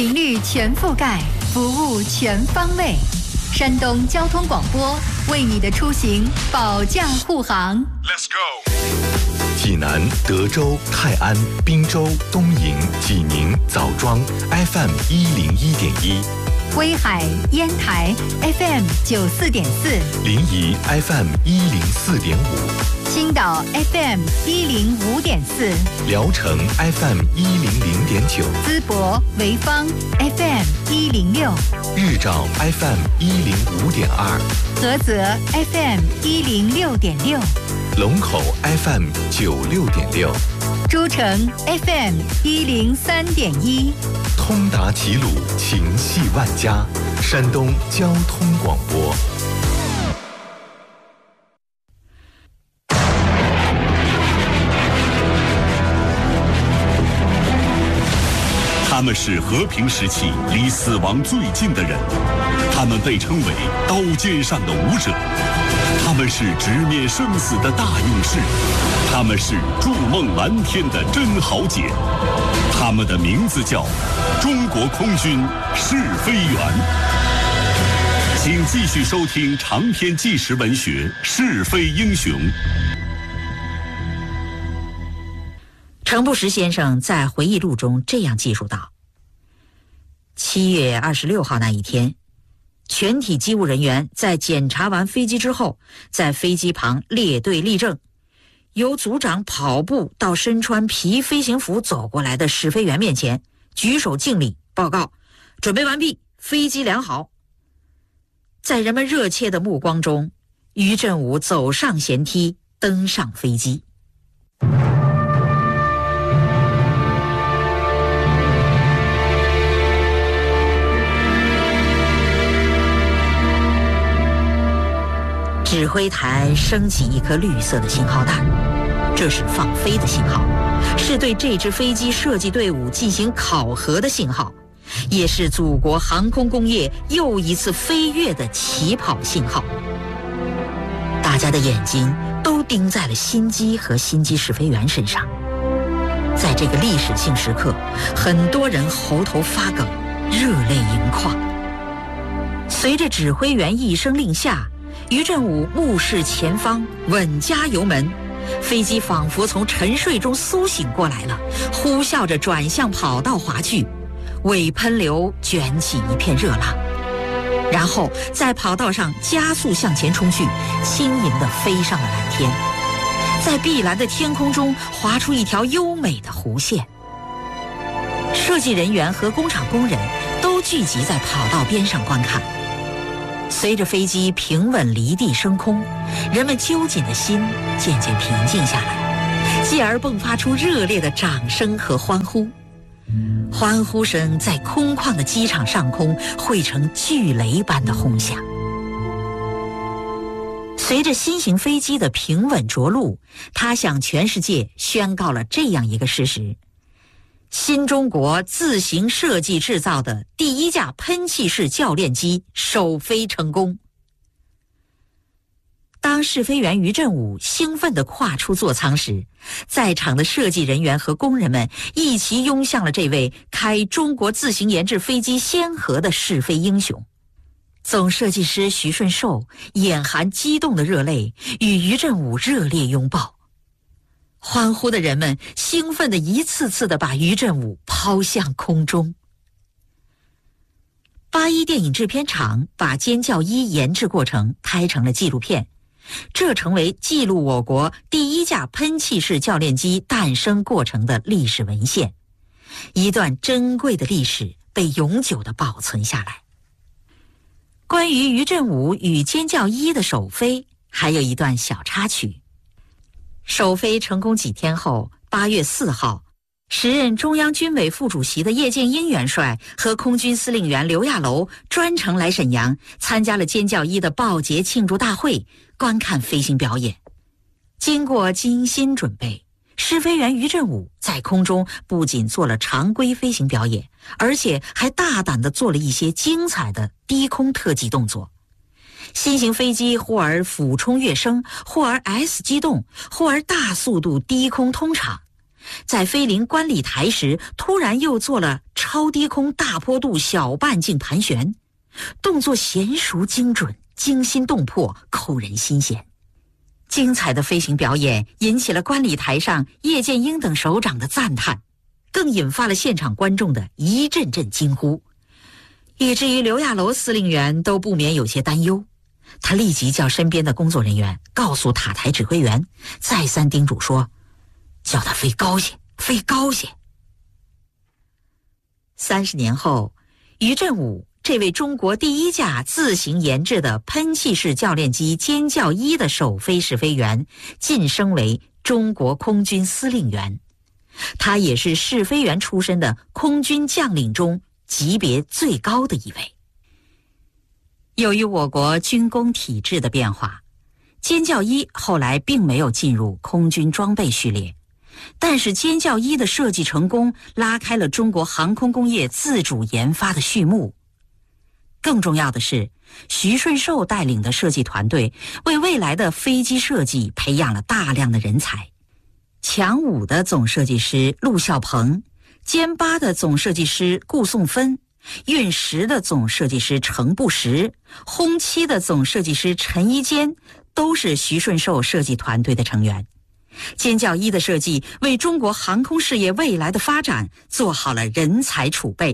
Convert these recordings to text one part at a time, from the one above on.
频率全覆盖，服务全方位。山东交通广播为你的出行保驾护航。 Let's go。 济南、德州、泰安、滨州、东营、济宁、枣庄 FM 101.1， 威海、烟台 FM 94.4， 临沂 FM 104.5， 青岛 FM 105.4， 聊城 FM 100.9， 淄博、潍坊 FM 106， 日照 FM 105.2， 菏泽 FM 106.6， 龙口 FM 96.6， 诸城 FM 103.1， 通达齐鲁，情系万家，山东交通广播。 他们是和平时期离死亡最近的人，他们被称为刀尖上的舞者，他们是直面生死的大勇士，他们是筑梦蓝天的真豪杰，他们的名字叫中国空军试飞员。请继续收听长篇纪实文学《试飞英雄》。 程不识先生在回忆录中这样记述道：7月26号那一天，全体机务人员在检查完飞机之后，在飞机旁列队立正，由组长跑步到身穿皮飞行服走过来的试飞员面前，举手敬礼，报告准备完毕，飞机良好。在人们热切的目光中，于振武走上舷梯，登上飞机。指挥台升起一颗绿色的信号弹，这是放飞的信号，是对这支飞机设计队伍进行考核的信号，也是祖国航空工业又一次飞跃的起跑信号。大家的眼睛都盯在了新机和新机试飞员身上。在这个历史性时刻，很多人喉头发梗，热泪盈眶。随着指挥员一声令下，于振武目视前方，稳加油门，飞机仿佛从沉睡中苏醒过来了，呼啸着转向跑道滑去，尾喷流卷起一片热浪，然后在跑道上加速向前冲去，轻盈地飞上了蓝天，在碧蓝的天空中划出一条优美的弧线。设计人员和工厂工人都聚集在跑道边上观看。随着飞机平稳离地升空，人们揪紧的心渐渐平静下来，继而迸发出热烈的掌声和欢呼。欢呼声在空旷的机场上空汇成巨雷般的轰响。随着新型飞机的平稳着陆，它向全世界宣告了这样一个事实：新中国自行设计制造的第一架喷气式教练机首飞成功。当试飞员于振武兴奋地跨出座舱时，在场的设计人员和工人们一齐拥向了这位开中国自行研制飞机先河的试飞英雄。总设计师徐顺寿眼含激动的热泪，与于振武热烈拥抱。欢呼的人们兴奋地一次次地把于振武抛向空中。81电影制片厂把尖叫1研制过程拍成了纪录片，这成为记录我国第一架喷气式教练机诞生过程的历史文献，一段珍贵的历史被永久地保存下来。关于于振武与尖叫1的首飞，还有一段小插曲。首飞成功几天后，8月4号，时任中央军委副主席的叶剑英元帅和空军司令员刘亚楼专程来沈阳，参加了尖叫1的报捷庆祝大会，观看飞行表演。经过精心准备，试飞员于振武在空中不仅做了常规飞行表演，而且还大胆地做了一些精彩的低空特技动作。新型飞机忽而俯冲跃升，忽而 S 机动，忽而大速度低空通场，在飞临观礼台时突然又做了超低空大坡度小半径盘旋，动作娴熟精准，惊心动魄，扣人心弦。精彩的飞行表演引起了观礼台上叶剑英等首长的赞叹，更引发了现场观众的一阵阵惊呼，以至于刘亚楼司令员都不免有些担忧。他立即叫身边的工作人员告诉塔台指挥员，再三叮嘱说，叫他飞高些，飞高些。30年后，于振武这位中国第一架自行研制的喷气式教练机尖叫一的首飞试飞员晋升为中国空军司令员，他也是试飞员出身的空军将领中级别最高的一位。由于我国军工体制的变化，尖叫一后来并没有进入空军装备序列，但是尖叫一的设计成功拉开了中国航空工业自主研发的序幕。更重要的是，徐顺寿带领的设计团队为未来的飞机设计培养了大量的人才。强5的总设计师陆孝鹏，歼8的总设计师顾颂芬，运10的总设计师程步实，轰7的总设计师陈一坚，都是徐顺寿设计团队的成员。尖叫一的设计为中国航空事业未来的发展做好了人才储备。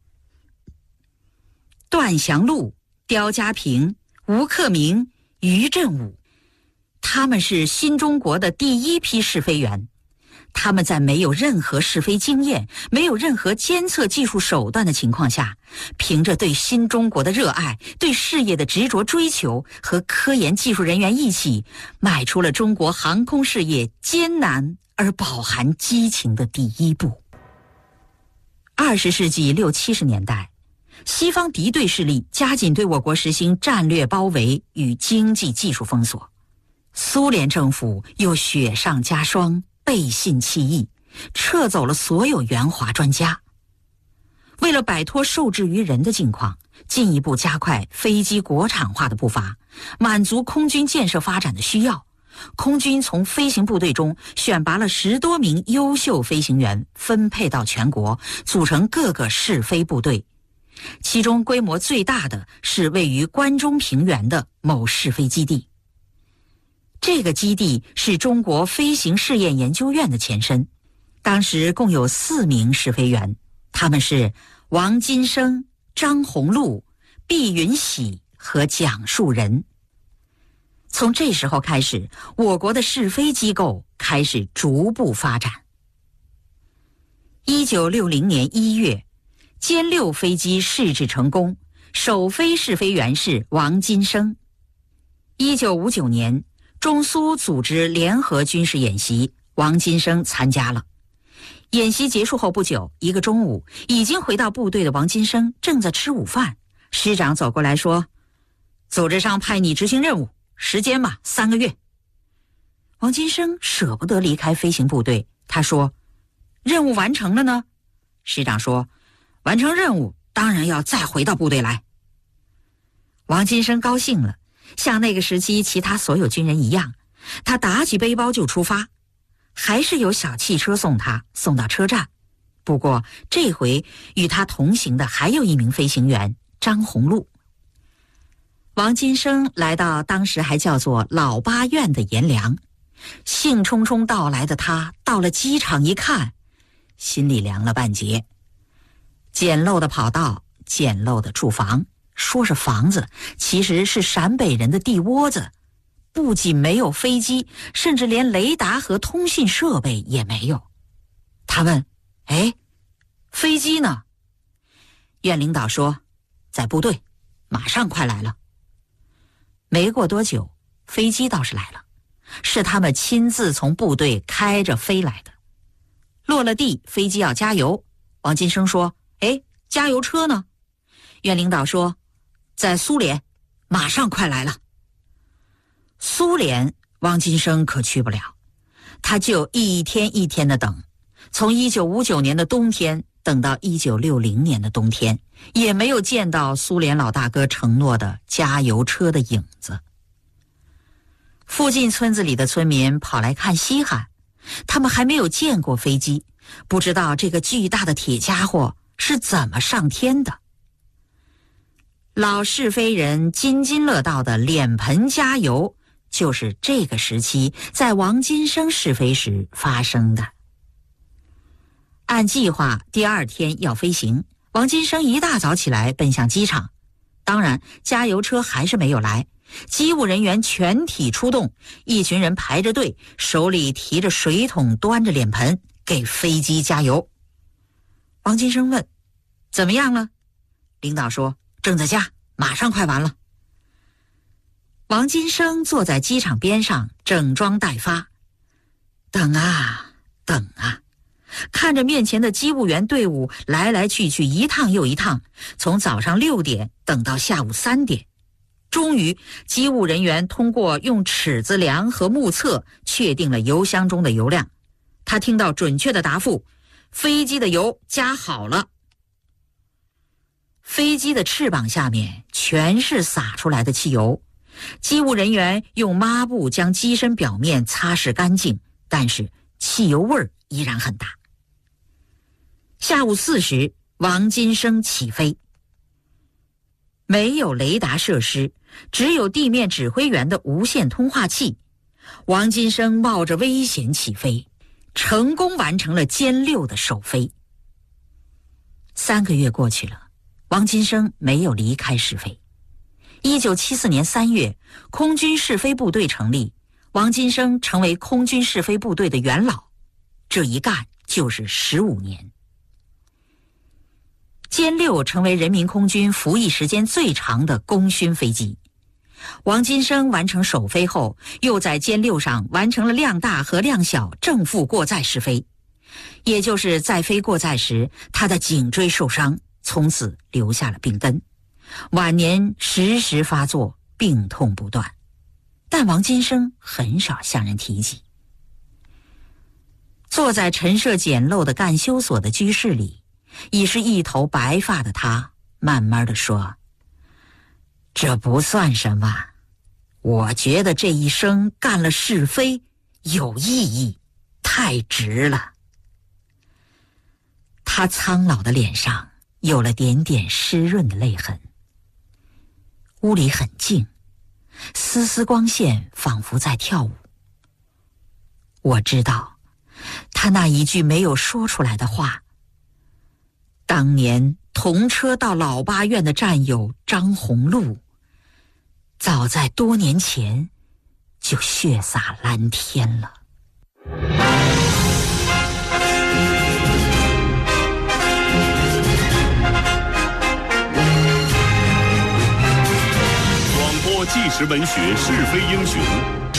段祥禄、刁家平、吴克明、于振武，他们是新中国的第一批试飞员。他们在没有任何试飞经验、没有任何监测技术手段的情况下，凭着对新中国的热爱、对事业的执着追求和科研技术人员一起，迈出了中国航空事业艰难而饱含激情的第一步。20世纪60、70年代，西方敌对势力加紧对我国实行战略包围与经济技术封锁，苏联政府又雪上加霜，背信弃义，撤走了所有援华专家。为了摆脱受制于人的境况，进一步加快飞机国产化的步伐，满足空军建设发展的需要，空军从飞行部队中选拔了10多名优秀飞行员，分配到全国，组成各个试飞部队。其中规模最大的是位于关中平原的某试飞基地。这个基地是中国飞行试验研究院的前身，当时共有4名试飞员，他们是王金生、张宏禄、毕云喜和蒋树人。从这时候开始，我国的试飞机构开始逐步发展。1960年1月，歼6飞机试制成功，首飞试飞员是王金生。1959年，中苏组织联合军事演习，王金生参加了。演习结束后不久，一个中午，已经回到部队的王金生正在吃午饭，师长走过来说，组织上派你执行任务，时间吧3个月。王金生舍不得离开飞行部队，他说，任务完成了呢？师长说，完成任务当然要再回到部队来。王金生高兴了，像那个时期其他所有军人一样，他打起背包就出发，还是有小汽车送他，送到车站。不过这回与他同行的还有一名飞行员张宏禄。王金生来到当时还叫做老八院的阎良，兴冲冲到来的他到了机场一看，心里凉了半截。简陋的跑道，简陋的住房，说是房子，其实是陕北人的地窝子。不仅没有飞机，甚至连雷达和通信设备也没有。他问，飞机呢？院领导说，在部队，马上快来了。没过多久，飞机倒是来了，是他们亲自从部队开着飞来的。落了地，飞机要加油，王金生说，加油车呢？院领导说，在苏联，马上快来了。苏联，王金生可去不了，他就一天一天的等，从1959年的冬天等到1960年的冬天，也没有见到苏联老大哥承诺的加油车的影子。附近村子里的村民跑来看稀罕，他们还没有见过飞机，不知道这个巨大的铁家伙是怎么上天的。老是非人津津乐道的脸盆加油，就是这个时期在王金生试飞时发生的。按计划第2天要飞行，王金生一大早起来奔向机场。当然加油车还是没有来，机务人员全体出动，一群人排着队，手里提着水桶，端着脸盆给飞机加油。王金生问：怎么样了？领导说：正在加，马上快完了。王金生坐在机场边上整装待发，等啊等啊，看着面前的机务员队伍来来去去，一趟又一趟，从早上6点等到下午3点。终于机务人员通过用尺子量和目测确定了油箱中的油量。他听到准确的答复：飞机的油加好了。飞机的翅膀下面全是洒出来的汽油，机务人员用抹布将机身表面擦拭干净，但是汽油味儿依然很大。下午4时，王金生起飞。没有雷达设施，只有地面指挥员的无线通话器。王金生冒着危险起飞，成功完成了歼6的首飞。3个月过去了，王金生没有离开试飞。1974年3月，空军试飞部队成立，王金生成为空军试飞部队的元老，这一干就是15年。歼6成为人民空军服役时间最长的功勋飞机。王金生完成首飞后，又在歼6上完成了量大和量小正负过载试飞。也就是在飞过载时，他的颈椎受伤，从此留下了病根。晚年时时发作，病痛不断，但王金生很少向人提及。坐在陈设简陋的干休所的居室里，已是一头白发的他慢慢地说：这不算什么，我觉得这一生干了试飞有意义，太值了。他苍老的脸上有了点点湿润的泪痕。屋里很静，丝丝光线仿佛在跳舞。我知道他那一句没有说出来的话，当年同车到老八院的战友张红露，早在多年前就血洒蓝天了。 广播纪实文学是非英雄，